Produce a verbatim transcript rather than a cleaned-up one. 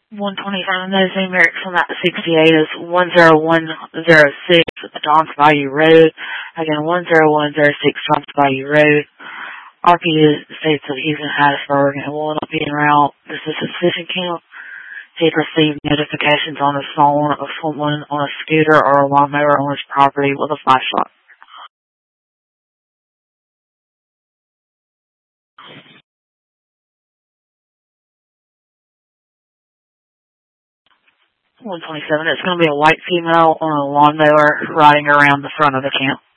one twenty-seven, those numerics on that sixty-eight is one zero one zero six Johns Bayou Road. Again, one zero one zero six Johns Bayou Road. R P states that he's in Hattiesburg and will not be en route. This is his fishing camp. He received notifications on his phone of someone on a scooter or a lawnmower on his property with a flashlight. one twenty-seven, it's going to be a white female on a lawnmower riding around the front of the camp.